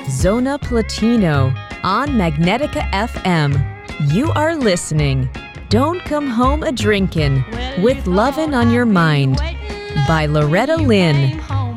Zona Platino on Magnetica FM. You are listening. Don't Come Home a Drinkin' with Lovin' on Your Mind by Loretta Lynn.